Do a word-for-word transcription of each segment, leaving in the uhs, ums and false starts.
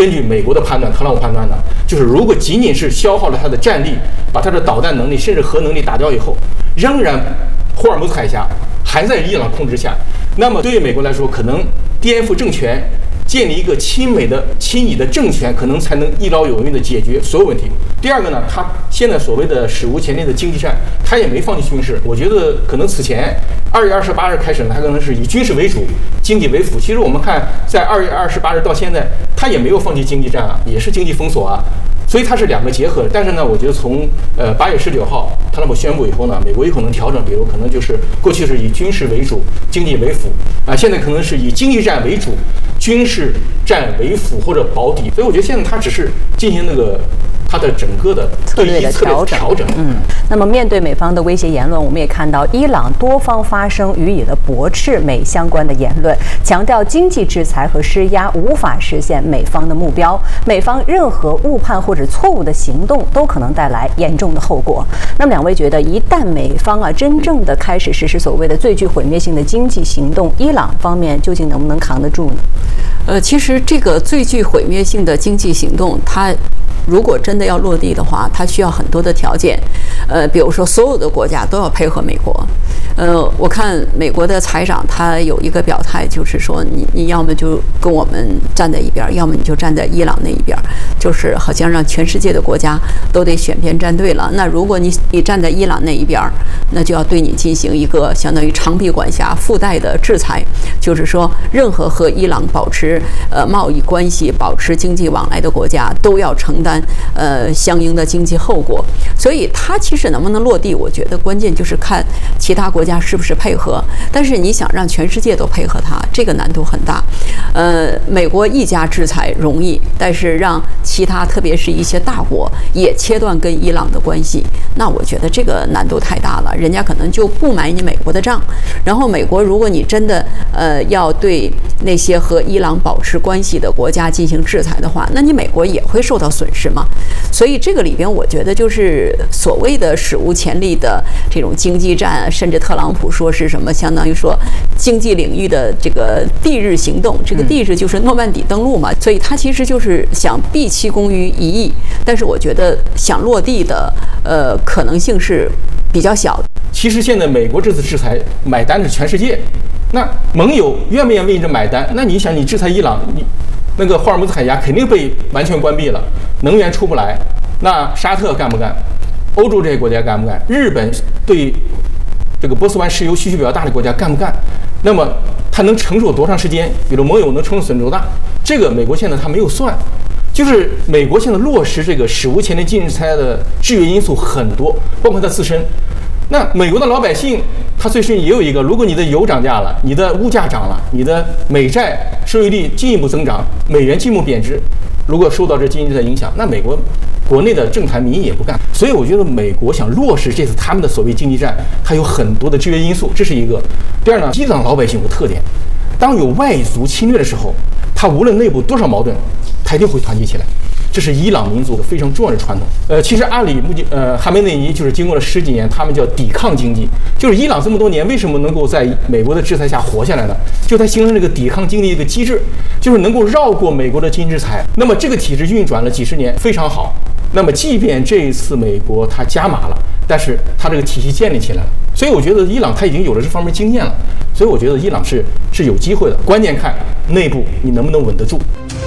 根据美国的判断，特朗普判断呢，就是如果仅仅是消耗了他的战力，把他的导弹能力甚至核能力打掉以后，仍然霍尔木兹海峡还在伊朗控制下，那么对于美国来说，可能颠覆政权，建立一个亲美的亲以的政权，可能才能一劳永逸地解决所有问题。第二个呢，他现在所谓的史无前例的经济战，他也没放弃军事。我觉得可能此前二月二十八日开始呢，他可能是以军事为主，经济为辅。其实我们看，在二月二十八日到现在，他也没有放弃经济战啊，也是经济封锁啊。所以它是两个结合。但是呢，我觉得从呃八月十九号特朗普宣布以后呢，美国有可能调整，比如可能就是过去是以军事为主，经济为辅啊，现在可能是以经济战为主，军事战为辅或者保底。所以我觉得现在它只是进行那个它的整个的策略的调整。 调整。 嗯，那么面对美方的威胁言论，我们也看到伊朗多方发声，予以了驳斥美相关的言论，强调经济制裁和施压无法实现美方的目标，美方任何误判或者错误的行动都可能带来严重的后果。那么两位觉得，一旦美方啊真正的开始实施所谓的最具毁灭性的经济行动，伊朗方面究竟能不能扛得住呢？ 呃，其实这个最具毁灭性的经济行动，它如果真的要落地的话，它需要很多的条件，呃，比如说所有的国家都要配合美国。呃，我看美国的财长他有一个表态，就是说你你要么就跟我们站在一边，要么你就站在伊朗那一边，就是好像让全世界的国家都得选边站队了。那如果你你站在伊朗那一边，那就要对你进行一个相当于长臂管辖附带的制裁，就是说任何和伊朗保持呃贸易关系、保持经济往来的国家都要承担呃相应的经济后果。所以它其实能不能落地，我觉得关键就是看其他国家是不是配合。但是你想让全世界都配合它，这个难度很大。呃，美国一家制裁容易，但是让其他特别是一些大国也切断跟伊朗的关系，那我觉得这个难度太大了，人家可能就不买你美国的账。然后美国如果你真的呃要对那些和伊朗保持关系的国家进行制裁的话，那你美国也会受到损失嘛。所以这个里边我觉得就是所谓的史无前例的这种经济战，甚至特朗普说是什么相当于说经济领域的这个地日行动，这个地日就是诺曼底登陆嘛，所以他其实就是想毕其功于一役，但是我觉得想落地的呃可能性是比较小的。 其实现在美国这次制裁买单是全世界，那盟友愿不愿意为这买单？那你想，你制裁伊朗，你那个霍尔木兹海峡肯定被完全关闭了，能源出不来。那沙特干不干？欧洲这些国家干不干？日本对这个波斯湾石油需求比较大的国家干不干？那么它能承受多长时间？比如盟友能承受损失多大？这个美国现在它没有算。就是美国现在落实这个史无前例经济制裁的制约因素很多，包括它自身。那美国的老百姓，他最近也有一个，如果你的油涨价了，你的物价涨了，你的美债收益率进一步增长，美元进一步贬值，如果受到这经济的影响，那美国国内的政坛民意也不干。所以我觉得美国想落实这次他们的所谓经济战，还有很多的制约因素，这是一个。第二呢，伊朗老百姓有个特点，当有外族侵略的时候，他无论内部多少矛盾，他一定会团结起来。这是伊朗民族的非常重要的传统。呃，其实阿里目前呃哈梅内尼就是经过了十几年，他们叫抵抗经济，就是伊朗这么多年为什么能够在美国的制裁下活下来呢？就它形成这个抵抗经济的一个机制，就是能够绕过美国的经济制裁。那么这个体制运转了几十年，非常好。那么即便这一次美国它加码了，但是它这个体系建立起来了。所以我觉得伊朗它已经有了这方面经验了。所以我觉得伊朗是是有机会的，关键看内部你能不能稳得住。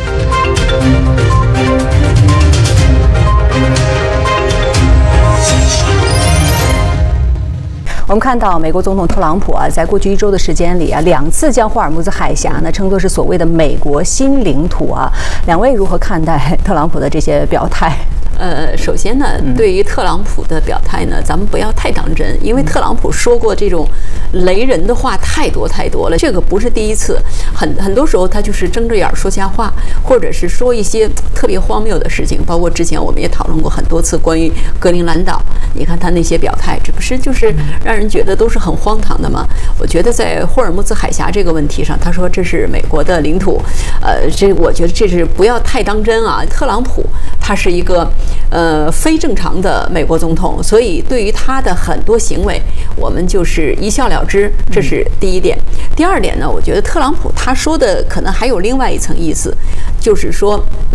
我们看到美国总统特朗普啊，在过去一周的时间里啊，两次将霍尔木兹海峡呢称作是所谓的美国新领土啊。两位如何看待特朗普的这些表态？ 呃，首先呢，对于特朗普的表态呢，咱们不要太当真，因为特朗普说过这种雷人的话太多太多了，这个不是第一次，很很多时候他就是睁着眼说瞎话，或者是说一些特别荒谬的事情，包括之前我们也讨论过很多次关于格陵兰岛，你看他那些表态，这不是就是让人觉得都是很荒唐的吗？我觉得在霍尔木兹海峡这个问题上，他说这是美国的领土，呃，这我觉得这是不要太当真啊。特朗普他是一个呃非正常的美国总统，所以对于他的很多行为，我们就是一笑了之，这是第一点。第二点呢，我觉得特朗普他说的可能还有另外一层意思，就是说